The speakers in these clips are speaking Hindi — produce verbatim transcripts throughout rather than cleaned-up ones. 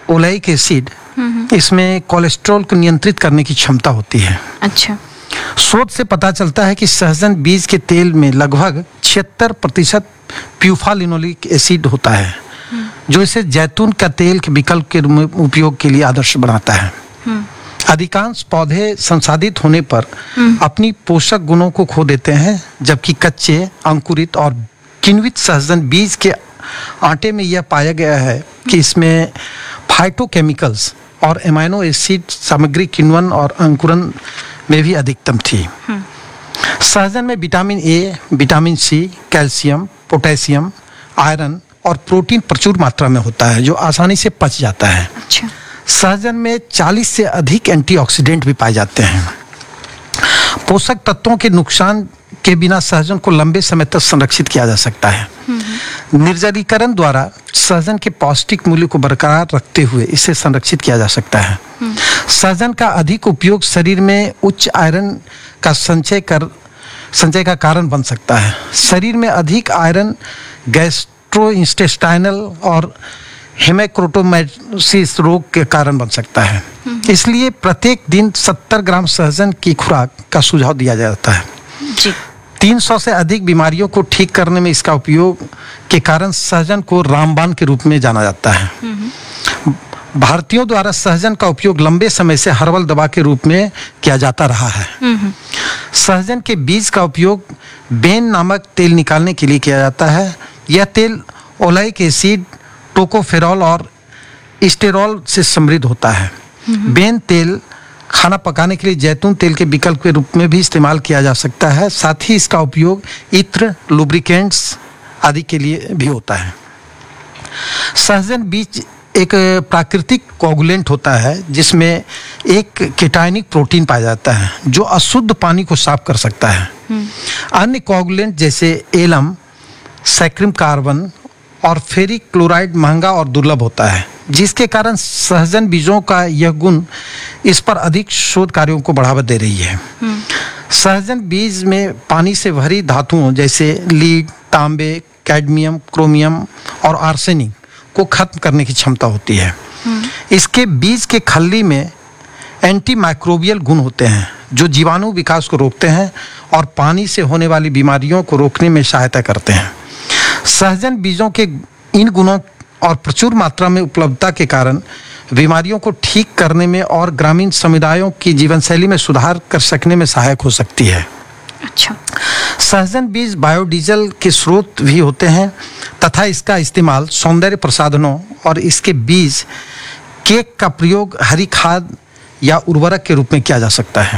ओलेइक एसिड, इसमें कोलेस्ट्रॉल को नियंत्रित करने की क्षमता होती है। अच्छा। शोध से पता चलता है कि सहजन बीज के तेल में लगभग छिहत्तर प्रतिशत प्यूफालिनोलिक एसिड होता है, जो इसे जैतून का तेल के विकल्प के उपयोग के लिए आदर्श बनाता है। अधिकांश पौधे संसाधित होने पर अपनी पोषक गुणों को खो देते हैं, जबकि कच्चे, अंकुरित और किण्वित सहजन बीज के आटे में यह पाया गया है कि इसमें फाइटोकेमिकल्स और एमाइनो एसिड सामग्री किण्वन और अंकुरन में भी अधिकतम थी। सहजन में vitamin A, vitamin C, calcium, potassium, iron और प्रोटीन प्रचुर मात्रा में होता है, जो आसानी से पच जाता है। अच्छा। सहजन में चालीस से अधिक एंटीऑक्सीडेंट भी पाए जाते हैं। पोषक तत्वों के नुकसान के बिना सहजन को लंबे समय तक संरक्षित किया जा सकता है। निर्जलीकरण द्वारा सहजन के पौष्टिक मूल्य को बरकरार रखते हुए इसे संरक्षित किया जा सकता है। सहजन का अधिक उपयोग शरीर में उच्च आयरन का संचय कर संचय का कारण बन सकता है। शरीर में अधिक आयरन गैस्ट्रोइंटेस्टाइनल और हेमेक्रोटोमाइसिस रोग के कारण बन सकता है। इसलिए प्रत्येक दिन सत्तर ग्राम सहजन की खुराक का सुझाव दिया जाता है। जी। तीन सौ से अधिक बीमारियों को ठीक करने में इसका उपयोग के कारण सहजन को रामबाण के रूप में जाना जाता है। भारतीयों द्वारा सहजन का उपयोग लंबे समय से हर्बल दवा के रूप में किया जाता रहा है। सहजन के बीज का उपयोग बेन नामक तेल निकालने के लिए किया जाता है। यह तेल ओलेइक एसिड, टोकोफेरॉल और स्टेरॉल से समृद्ध होता है। बेन तेल खाना पकाने के लिए जैतून तेल के विकल्प के रूप में भी इस्तेमाल किया जा सकता है। साथ ही इसका उपयोग इत्र, लुब्रिकेंट्स आदि के लिए भी होता है। सहजन बीज एक प्राकृतिक कोगुलेंट होता है, जिसमें एक कीटाणुक प्रोटीन पाया जाता है जो अशुद्ध पानी को साफ कर सकता है। अन्य कोगुलेंट जैसे एलम, सैक्रिम कार्बन और फेरिक क्लोराइड महंगा और दुर्लभ होता है, जिसके कारण सहजन बीजों का यह गुण इस पर अधिक शोध कार्यों को बढ़ावा दे रही है। सहजन बीज में पानी से भरी धातुओं जैसे लीड, तांबे, कैडमियम, क्रोमियम और आर्सेनिक को खत्म करने की क्षमता होती है। इसके बीज के खल्ली में एंटी माइक्रोबियल गुण होते हैं, जो जीवाणु विकास को रोकते हैं और पानी से होने वाली बीमारियों को रोकने में सहायता करते हैं। सहजन बीजों के इन गुणों और प्रचुर मात्रा में उपलब्धता के कारण बीमारियों को ठीक करने में और ग्रामीण समुदायों की जीवनशैली में सुधार कर सकने में सहायक हो सकती है। अच्छा। सहजन बीज बायोडीजल के स्रोत भी होते हैं तथा इसका इस्तेमाल सौंदर्य प्रसाधनों और इसके बीज केक का प्रयोग हरी खाद या उर्वरक के रूप में किया जा सकता है।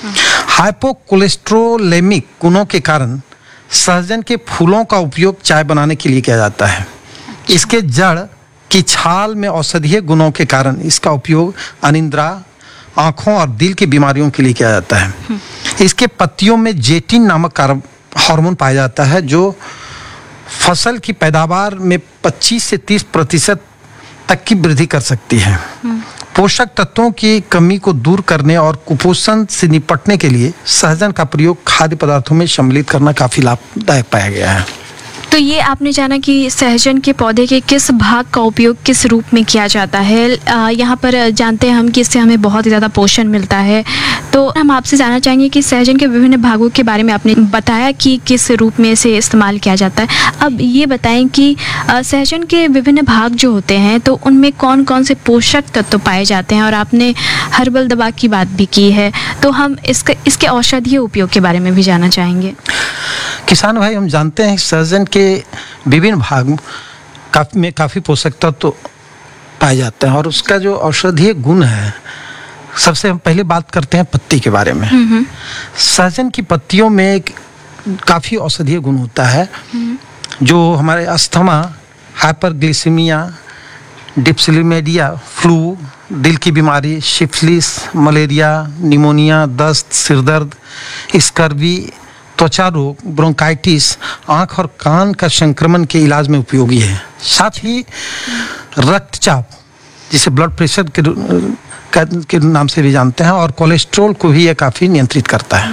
हाइपोकोलेस्ट्रोलेमिक गुणों के कारण सहजन के फूलों का उपयोग चाय बनाने के लिए किया जाता है। इसके जड़ की छाल में औषधीय गुणों के कारण इसका उपयोग अनिद्रा, आँखों और दिल की बीमारियों के लिए किया जाता है। इसके पत्तियों में जेटिन नामक हार्मोन पाया जाता है, जो फसल की पैदावार में पच्चीस से तीस प्रतिशत तक की वृद्धि कर सकती है। पोषक तत्वों की कमी को दूर करने और कुपोषण से निपटने के लिए सहजन का प्रयोग खाद्य पदार्थों में सम्मिलित करना काफी लाभदायक पाया गया है। तो ये आपने जाना कि सहजन के पौधे के किस भाग का उपयोग किस रूप में किया जाता है। यहाँ पर जानते हैं हम कि इससे हमें बहुत ही ज़्यादा पोषण मिलता है। तो हम आपसे जानना चाहेंगे कि सहजन के विभिन्न भागों के बारे में आपने बताया कि किस रूप में इसे इस्तेमाल किया जाता है। अब ये बताएं कि सहजन के विभिन्न भाग जो होते हैं तो उनमें कौन कौन से पोषक तत्व पाए जाते हैं, और आपने हर्बल दवा की बात भी की है, तो हम इसके इसके औषधीय उपयोग के बारे में भी जानना चाहेंगे। किसान भाई, हम जानते हैं सहजन के विभिन्न भाग काफी में काफ़ी पोषक तत्व तो पाए जाते हैं और उसका जो औषधीय गुण है, सबसे हम पहले बात करते हैं पत्ती के बारे में। सहजन की पत्तियों में काफ़ी औषधीय गुण होता है, जो हमारे अस्थमा, हाइपरग्लिसेमिया, डिप्सिलीमेडिया, फ्लू, दिल की बीमारी, सिफिलिस, मलेरिया, निमोनिया, दस्त, सिरदर्द, स्कर्वी, त्वचा रोग, ब्रोंकाइटिस, आँख और कान का संक्रमण के इलाज में उपयोगी है। साथ ही रक्तचाप, जिसे ब्लड प्रेशर के, के नाम से भी जानते हैं, और कोलेस्ट्रॉल को भी यह काफ़ी नियंत्रित करता है।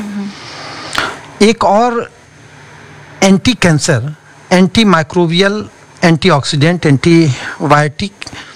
एक और anti cancer, anti microbial, antioxidant, antibiotic